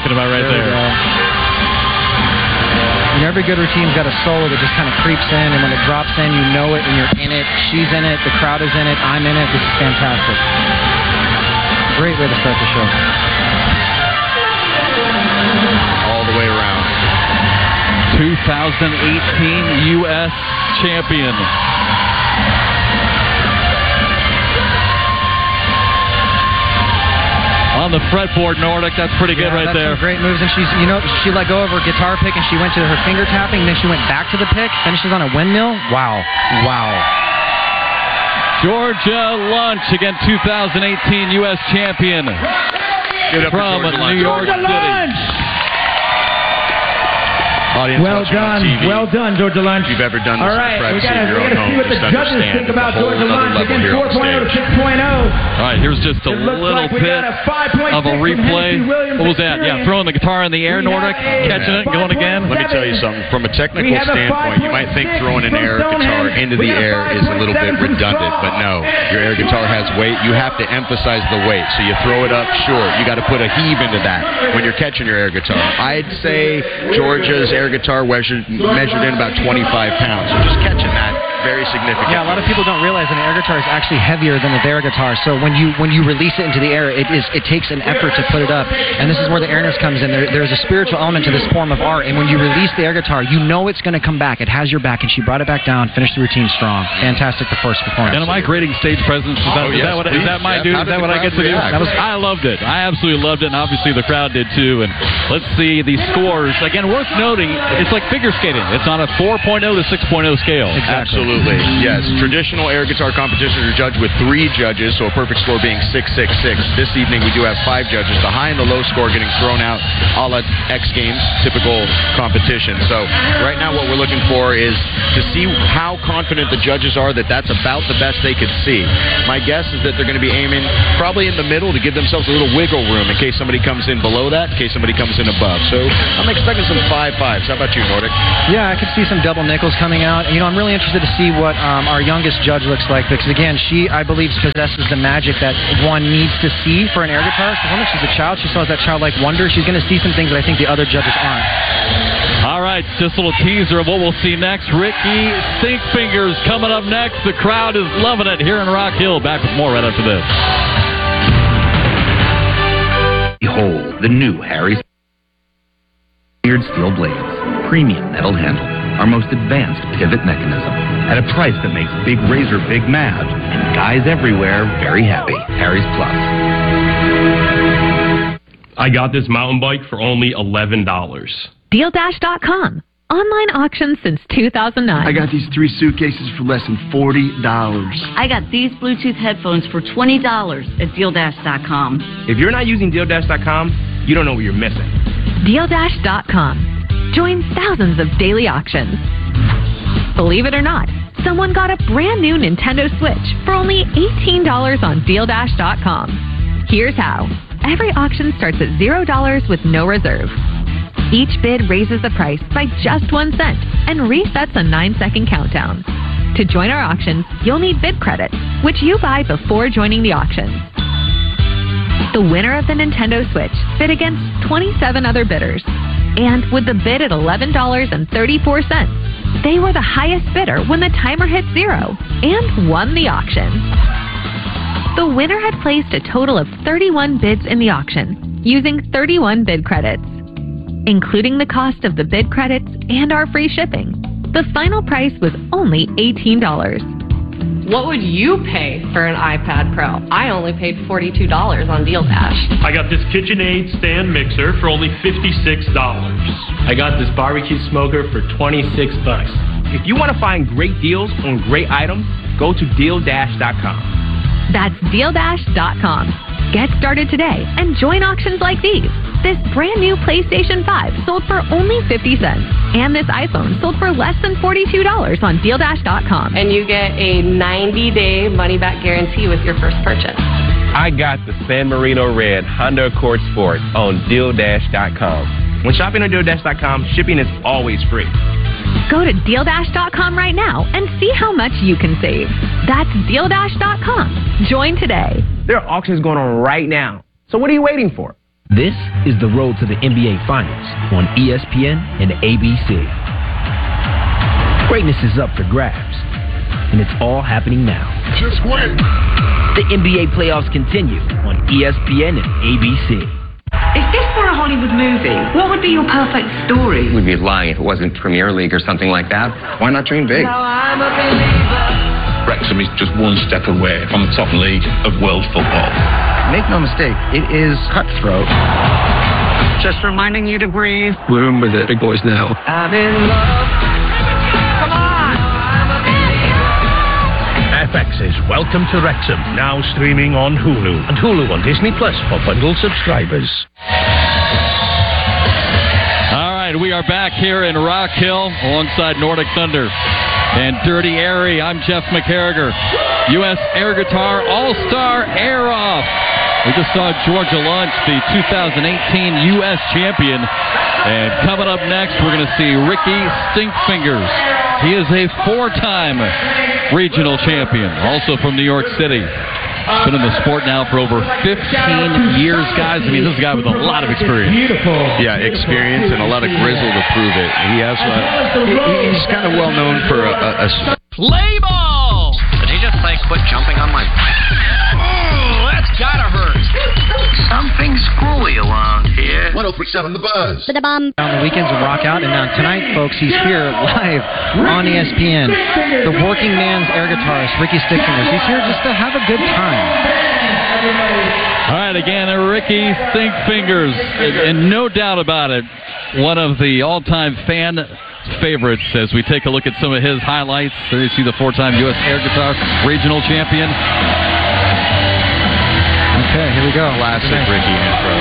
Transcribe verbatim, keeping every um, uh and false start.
talking about right there. there. And every good routine's got a solo that just kind of creeps in, and when it drops in, you know it, and you're in it. She's in it, the crowd is in it, I'm in it. This is fantastic. Great way to start the show. All the way around. twenty eighteen U S champion. On the fretboard, Nordic. That's pretty good yeah, right that's there. Some great moves, and she's, you know, she let go of her guitar pick, and she went to her finger tapping, then she went back to the pick, finishes on a windmill. Wow. Wow. Georgia Lunch, again, two thousand eighteen U S champion from New York City. Audience well done, well done, Georgia Lunch. If you've ever done this, all right, we got to see see what the judges think about Georgia Lunch again, four point oh to six point oh. All right, here's just a little like bit a of a replay. What was that? Yeah, throwing the guitar in the air, Nordic, catching it, and going again. Let me tell you something. From a technical standpoint, you might think throwing an air guitar into the air is a little bit redundant, but no. Your air guitar has weight. You have to emphasize the weight. So you throw it up short. You got to put a heave into that when you're catching your air guitar. I'd say Georgia's air guitar measured measured in about twenty-five pounds. So just catching that, very significant. Yeah, a lot of people don't realize an air guitar is actually heavier than a air guitar. So when you when you release it into the air, it is it takes an effort to put it up. And this is where the airness comes in. There, there's a spiritual element to this form of art. And when you release the air guitar, you know it's going to come back. It has your back. And she brought it back down, finished the routine strong. Fantastic, the first performance. And am I grading stage presence? Is that, oh, is yes, that, what, is that my yeah, dude? Is that what I get to do? That was, I loved it. I absolutely loved it. And obviously the crowd did too. And let's see the scores. Again, worth noting, it's like figure skating. It's on a four point oh to six point oh scale. Exactly. Absolutely. Yes. Traditional air guitar competitions are judged with three judges, so a perfect score being six six six. This evening we do have five judges. The high and the low score getting thrown out a la X Games, typical competition. So right now what we're looking for is to see how confident the judges are that that's about the best they could see. My guess is that they're going to be aiming probably in the middle to give themselves a little wiggle room in case somebody comes in below that, in case somebody comes in above. So I'm expecting some five fives. How about you, Nordic? Yeah, I could see some double nickels coming out. You know, I'm really interested to see what um, our youngest judge looks like, because again, she, I believe, possesses the magic that one needs to see for an air guitar. So when she's a child, she still has that childlike wonder. She's going to see some things that I think the other judges aren't. All right, just a little teaser of what we'll see next. Ricky Stinkfingers coming up next. The crowd is loving it here in Rock Hill. Back with more right after this. Behold, the new Harry's steel blades, premium metal handle, our most advanced pivot mechanism, at a price that makes Big Razor Big mad and guys everywhere very happy. Harry's Plus. I got this mountain bike for only eleven dollars. Deal Dash dot com. Online auction since two thousand nine. I got these three suitcases for less than forty dollars. I got these Bluetooth headphones for twenty dollars at Deal Dash dot com. If you're not using Deal Dash dot com, you don't know what you're missing. Deal Dash dot com. Join thousands of daily auctions. Believe it or not, someone got a brand new Nintendo Switch for only eighteen dollars on Deal Dash dot com. Here's how. Every auction starts at zero dollars with no reserve. Each bid raises the price by just one cent and resets a nine second countdown. To join our auctions, you'll need bid credits, which you buy before joining the auction. The winner of the Nintendo Switch bid against twenty-seven other bidders. And with the bid at eleven dollars and thirty-four cents, they were the highest bidder when the timer hit zero and won the auction. The winner had placed a total of thirty-one bids in the auction, using thirty-one bid credits. Including the cost of the bid credits and our free shipping, the final price was only eighteen dollars. What would you pay for an iPad Pro? I only paid forty-two dollars on Deal Dash. I got this KitchenAid stand mixer for only fifty-six dollars. I got this barbecue smoker for twenty-six bucks. If you want to find great deals on great items, go to Deal Dash dot com. That's Deal Dash dot com. Get started today and join auctions like these. This brand new PlayStation five sold for only fifty cents. And this iPhone sold for less than forty-two dollars on Deal Dash dot com. And you get a ninety day money-back guarantee with your first purchase. I got the San Marino Red Honda Accord Sport on Deal Dash dot com. When shopping on Deal Dash dot com, shipping is always free. Go to Deal Dash dot com right now and see how much you can save. That's Deal Dash dot com. Join today. There are auctions going on right now. So what are you waiting for? This is the road to the N B A Finals on E S P N and A B C. Greatness is up for grabs, and it's all happening now. Just win. The N B A playoffs continue on E S P N and A B C. If this were a Hollywood movie, what would be your perfect story? We'd be lying if it wasn't Premier League or something like that. Why not dream big? Now I'm a believer. Wrexham is just one step away from the top league of world football. Make no mistake, it is cutthroat. Just reminding you to breathe. We're in with it, big boys now. I'm in love. Come on! F X's Welcome to Wrexham, now streaming on Hulu and Hulu on Disney Plus for bundle subscribers. All right, we are back here in Rock Hill alongside Nordic Thunder and Dirty Airy. I'm Jeff McCarriger. U S Air Guitar All-Star Air Off. We just saw Georgia Lunch, the two thousand eighteen U S champion. And coming up next, we're going to see Ricky Stinkfingers. He is a four-time regional champion, also from New York City. Been in the sport now for over fifteen years, guys. I mean, this is a guy with a lot of experience. Yeah, experience and a lot of grizzle to prove it. He has. Uh, he, he's kind of well known for a. a, a Play ball! Did he just say quit jumping on my... Oh, that's gotta hurt. Something screwy around here. one oh three point seven The Buzz. On the weekends of Rock Out, and now tonight, folks, he's here live on E S P N. The working man's air guitarist, Ricky Stinkfingers. He's here just to have a good time. All right, again, Ricky Stinkfingers, and no doubt about it, one of the all-time fan favorites as we take a look at some of his highlights. There you see the four-time U S Air Guitar Regional Champion. Okay, here we go. Classic Ricky intro.